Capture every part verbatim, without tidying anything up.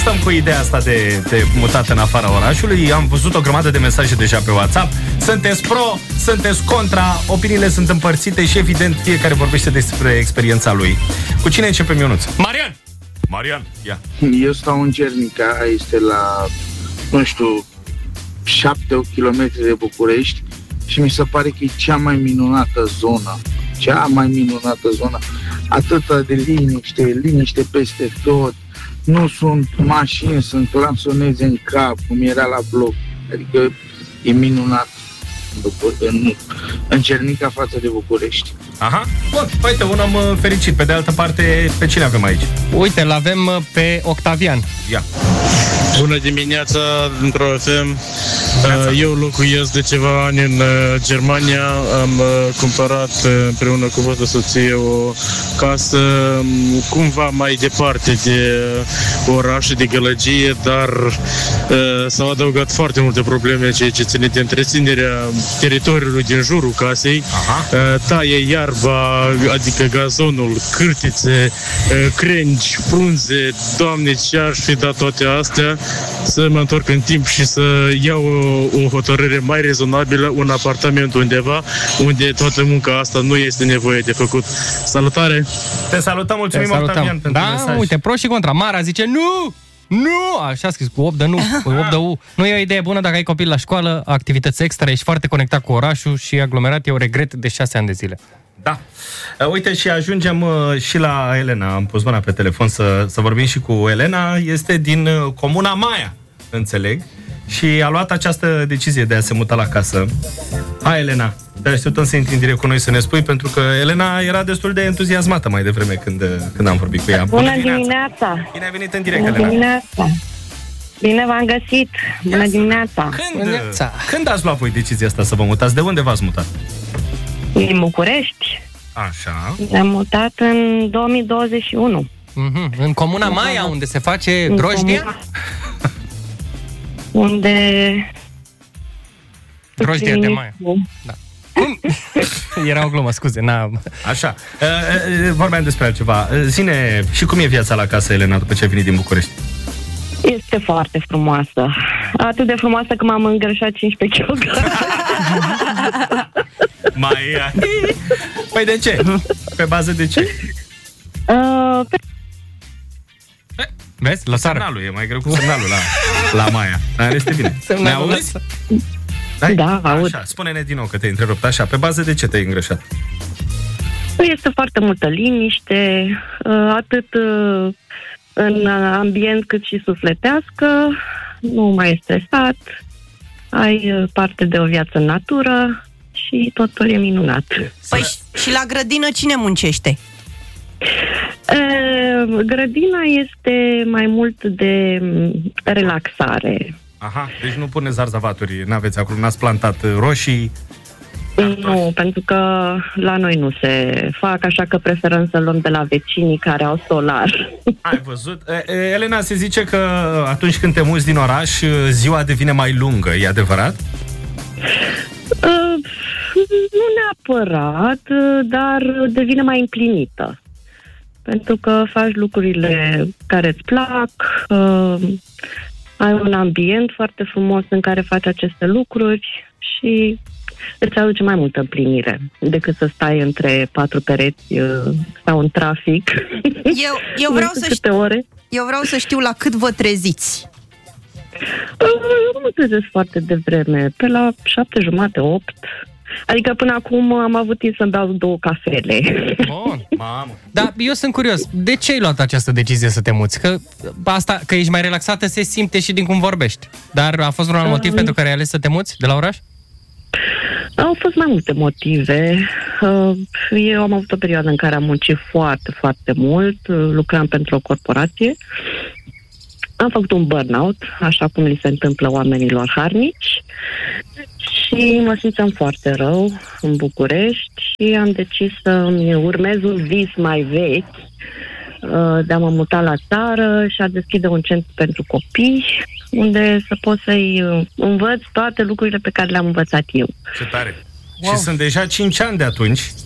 Stăm cu ideea asta de, de mutat în afara orașului. Am văzut o grămadă de mesaje deja pe WhatsApp. Sunteți pro, sunteți contra, opiniile sunt împărțite și evident fiecare vorbește despre experiența lui. Cu cine începem, Ionuț? Marian! Marian, ia. Eu stau în Cernica, este la, nu știu, șapte opt kilometri de București și mi se pare că e cea mai minunată zonă. Cea mai minunată zonă. Atâta de liniște, liniște peste tot. Nu sunt mașini, sunt clansoneze în cap, cum era la bloc. Adică e minunat în, în Cernica față de București. Aha, bun, uite, un om fericit. Pe de altă parte, pe cine avem aici? Uite, l-avem pe Octavian. Ia. Bună dimineața, într-o F M. Eu locuiesc de ceva ani în Germania. Am cumpărat împreună cu fostă soție o casă cumva mai departe de oraș și de gălăgie, dar s-au adăugat foarte multe probleme, ceea ce ține de întreținerea teritoriului din jurul casei. Aha. Taie iarba, adică gazonul, cârtițe, crengi, frunze. Doamne, ce aș fi dat toate astea să mă întorc în timp și să iau o, o hotărâre mai rezonabilă, un apartament undeva unde toată munca asta nu este nevoie de făcut. Salutare! Te salutăm, mulțumim, Te salutăm. Octavian, pentru da, mesaj. Uite, pro și contra. Mara zice nu! Nu! Așa a scris, cu opt de nu, cu opt de U. Nu e o idee bună dacă ai copil la școală, activități extra, ești foarte conectat cu orașul și aglomerat, eu regret de șase ani de zile. Da. Uite, și ajungem și la Elena. Am pus mâna pe telefon să, să vorbim și cu Elena. Este din comuna Maia, înțeleg, și a luat această decizie de a se muta la casă. Hai, Elena, te așteptăm să intri în direct cu noi să ne spui, pentru că Elena era destul de entuziasmată mai devreme când, când am vorbit cu ea. Bună, Bună dimineața. dimineața! Bine ai venit în direct, Bună Elena! Dimineața. Bine v-am găsit! Bună dimineața! Când, când ați luat voi decizia asta să vă mutați? De unde v-ați mutat? Din București. Așa. Ne-am mutat în două mii douăzeci și unu. Mm-hmm. În comuna Maia, unde se face în drojdia? Comuna... unde... Drojdia de Maia. Da. Cum? Era o glumă, scuze. N-am... Așa. Vorbeam despre altceva. Zine, și cum e viața la casă, Elena, după ce ai venit din București? Este foarte frumoasă. Atât de frumoasă că m-am îngrășat cincisprezece kilograme. Mai... Păi de ce? Pe bază de ce? Uh, pe... Vezi? La țară. Semnalul, e mai greu cu semnalul la, la Maia. Dar este bine. Ne auzi? Da, aud. Așa, spune-ne din nou că te-ai întrerupt. Așa, pe bază de ce te-ai îngrășat? Este foarte multă liniște, atât în ambient cât și sufletească, nu mai e stresat, ai parte de o viață în natură și totul e minunat. Păi și la grădină cine muncește? Grădina este mai mult de relaxare. Aha, deci nu puneți zarzavaturi, n-aveți acolo, n-ați plantat roșii? Nu, pentru că la noi nu se fac, așa că preferăm să luăm de la vecinii care au solar. Ai văzut? Elena, se zice că atunci când te muți din oraș, ziua devine mai lungă, e adevărat? Uh, nu neapărat, dar devine mai împlinită. Pentru că faci lucrurile care îți plac, uh, ai un ambient foarte frumos în care faci aceste lucruri și îți aduce mai multă împlinire decât să stai între patru pereți uh, sau în trafic. Eu, eu, vreau să știu, ore. eu vreau să știu la cât vă treziți. Uh, mă trezesc foarte devreme, pe la șapte jumate, opt. Adică până acum am avut timp să-mi beau două cafele. Bun, mamă. Dar eu sunt curios, de ce ai luat această decizie să te muți? Că asta, că ești mai relaxată se simte și din cum vorbești. Dar a fost vreun motiv uh, pentru care ai ales să te muți de la oraș? Au fost mai multe motive. Eu am avut o perioadă în care am muncit foarte, foarte mult. Lucram pentru o corporație. Am făcut un burnout, așa cum li se întâmplă oamenilor harnici. Și mă simțeam foarte rău în București și am decis să-mi urmez un vis mai vechi de a mă muta la țară și a deschide un centru pentru copii, unde să pot să-i învăț toate lucrurile pe care le-am învățat eu. Ce tare! Wow. Și sunt deja cinci ani de atunci.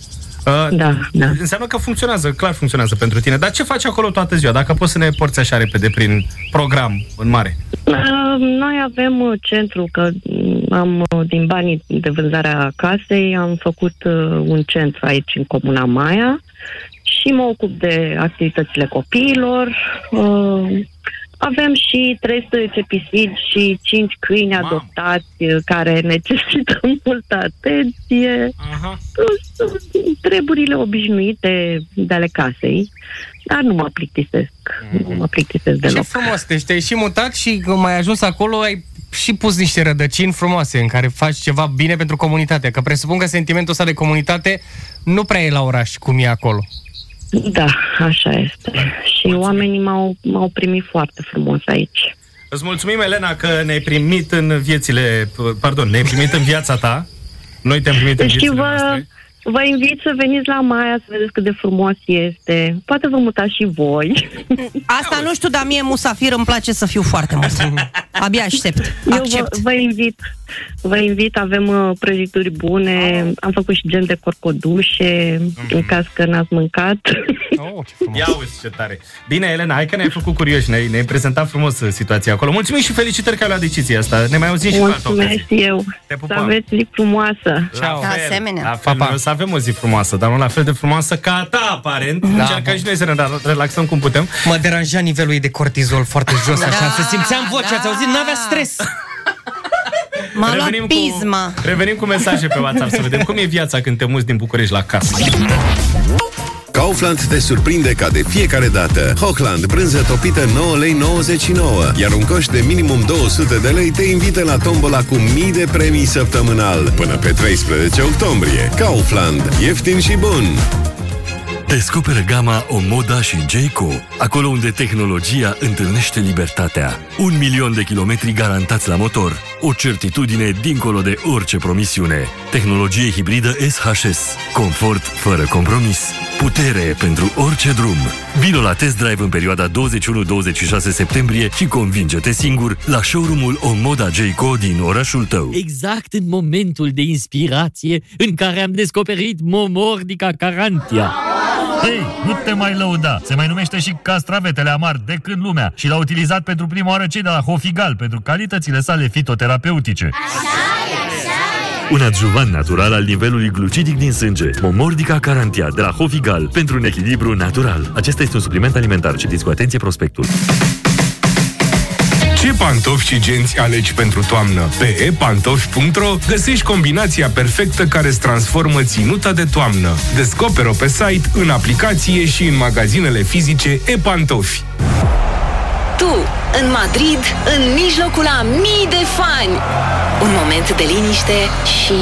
Uh, Da, da. Înseamnă că funcționează, clar funcționează pentru tine. Dar ce faci acolo toată ziua? Dacă poți să ne porți așa repede prin program în mare. Uh, Noi avem uh, centru, că mm, am uh, din banii de vânzare a casei, am făcut uh, un centru aici în Comuna Maia și mă ocup de activitățile copiilor. Uh, Avem și treisprezece pisici și cinci câini Mamă. adoptați uh, care necesită multă atenție. Aha. Plus uh, treburile obișnuite de ale casei, dar nu mă plictisesc. Nu mă plictisesc Ce deloc. frumos, deci te-ai și mutat și când mai ajuns acolo ai și pus niște rădăcini frumoase în care faci ceva bine pentru comunitate, că presupun că sentimentul ăsta de comunitate nu prea e la oraș cum e acolo. Da, așa este. Și oamenii m-au, m-au primit foarte frumos aici. Îți mulțumim, Elena, că ne-ai primit în viețile... Pardon, ne-ai primit în viața ta. Noi te-am primit în Și viețile vă, noastre. vă invit să veniți la Maia să vedeți cât de frumos este. Poate vă mutați și voi. Asta nu știu, dar mie musafir îmi place să fiu foarte mult. Abia aștept. Eu vă, Accept. vă invit. Vă invit, avem uh, prăjituri bune, am făcut și gen de corcodușe, mm-hmm. în caz că n-ați mâncat. Oh, ce frumos. Ia uzi ce tare. Bine, Elena, hai că ne-ai făcut curioși, ne-ai, ne-ai prezentat frumos situația acolo. Mulțumim și felicitări că ai luat decizia asta. Ne mai auzim și cu altă Mulțumesc ocazie. eu. Te Să pupăm. aveți zi frumoasă. Ciao. La fel, Asemenea. La fel, Pa, pa. noi o să avem o zi frumoasă, dar nu la fel de frumoasă ca a ta, aparent. Da, Încercăm bun. și noi să ne relaxăm cum putem. Mă deranja nivelul ei de cortizol foarte jos, așa, Da, să simțeam vocea, da. ați auzit? N-avea stres. M-a luat Revenim pisma. cu, revenim cu mesaje pe WhatsApp să vedem cum e viața când te muți din București la casă. Kaufland te surprinde ca de fiecare dată. Hochland, brânză topită nouă lei nouăzeci și nouă, iar un coș de minimum două sute de lei te invită la tombola cu mii de premii săptămânal până pe treisprezece octombrie. Kaufland, ieftin și bun! Descoperă gama Omoda și Jayco, acolo unde tehnologia întâlnește libertatea. Un milion de kilometri garantați la motor, o certitudine dincolo de orice promisiune. Tehnologie hibridă S H S, confort fără compromis, putere pentru orice drum. Vino la test drive în perioada douăzeci și unu douăzeci și șase septembrie și convinge-te singur la showroom-ul Omoda Jayco din orașul tău. Exact în momentul de inspirație în care am descoperit Momordica Carantia. Hei, nu te mai lăuda! Se mai numește și castravetele amar de când lumea și l-au utilizat pentru prima oară cei de la Hofigal pentru calitățile sale fitoterapeutice. Un adjuvant natural al nivelului glucidic din sânge. Momordica Carantia de la Hofigal pentru un echilibru natural. Acesta este un supliment alimentar. Citiți cu atenție prospectul. Ce pantofi și genți alegi pentru toamnă? Pe e pantofi punct ro găsești combinația perfectă care îți transformă ținuta de toamnă. Descoperă-o pe site, în aplicație și în magazinele fizice e-pantofi. Tu, în Madrid, în mijlocul a mii de fani. Un moment de liniște și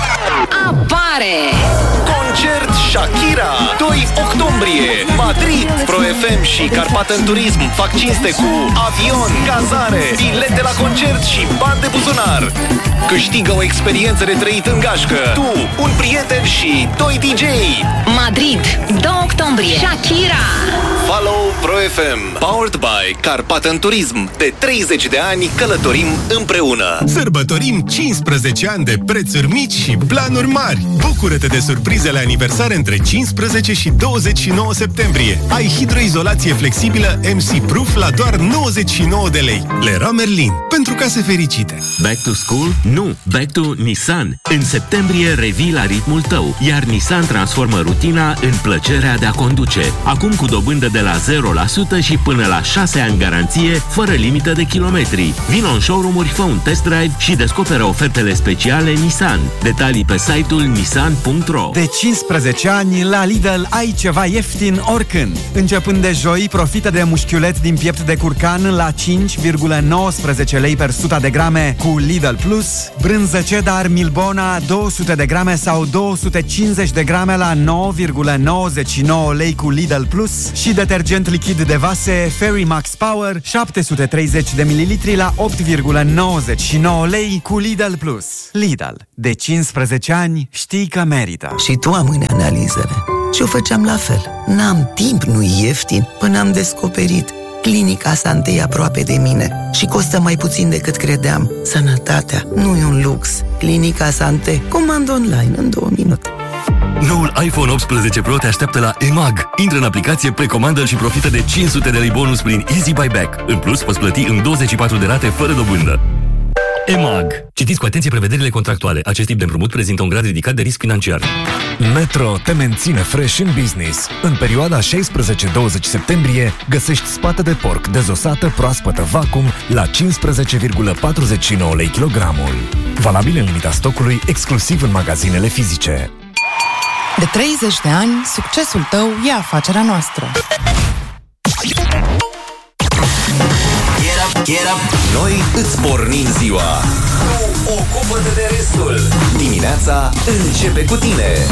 apare Concert Shakira, doi octombrie, Madrid. Pro F M și Carpaten Turism fac cinste cu avion, cazare, bilete la concert și bani de buzunar. Câștigă o experiență de trăit în gașcă. Tu, un prieten și doi D J. Madrid, doi octombrie, Shakira. Follow Pro F M, powered by Carpaten Turism. De treizeci de ani călătorim împreună. Sărbătorim cincisprezece ani de prețuri mici și planuri mari. Bucură-te de surprizele aniversare între cincisprezece și douăzeci și nouă septembrie. Ai hidroizolație flexibilă M C Proof la doar nouăzeci și nouă de lei. Leroy Merlin, pentru case fericite. Back to school? Nu, back to Nissan. În septembrie revii la ritmul tău, iar Nissan transformă rutina în plăcerea de a conduce. Acum cu dobândă de la zero la sută și până la șase ani garanție, fără limită de kilometri. Vino în showroom-uri, fă un test drive și descoperă ofertele speciale Nissan. Detalii pe site-ul nissan punct ro. De cincisprezece ani, la Lidl ai ceva ieftin oricând. Începând de joi, profită de mușchiulet din piept de curcan la cinci virgulă nouăsprezece lei per sută de grame cu Lidl Plus, brânză cheddar Milbona două sute de grame sau două sute cincizeci de grame la nouă virgulă nouăzeci și nouă lei cu Lidl Plus și detergent lichid de vase Fairy Max Power șapte sute treizeci de mililitri la opt virgulă nouăzeci și nouă lei cu Lidl Plus. Lidl. De cincisprezece ani știi că merită. Și tu amâne analizele. Și o făceam la fel. N-am timp, nu-i ieftin, până am descoperit. Clinica Sante e aproape de mine și costă mai puțin decât credeam. Sănătatea nu e un lux. Clinica Sante. Comand online în două minute. Noul iPhone optsprezece Pro te așteaptă la E M A G. Intră în aplicație, precomandă-l și profită de cinci sute de lei bonus prin Easy Buyback. În plus, poți plăti în douăzeci și patru de rate fără dobândă. E M A G. Citiți cu atenție prevederile contractuale. Acest tip de împrumut prezintă un grad ridicat de risc financiar. Metro te menține fresh în business. În perioada șaisprezece douăzeci septembrie găsești spate de porc dezosată proaspătă vacuum la cincisprezece virgulă patruzeci și nouă lei kilogramul. Valabil în limita stocului, exclusiv în magazinele fizice. De treizeci de ani, succesul tău e afacerea noastră. Get up. Noi îți pornim ziua. Tu ocupă-te de restul. Dimineața începe cu tine.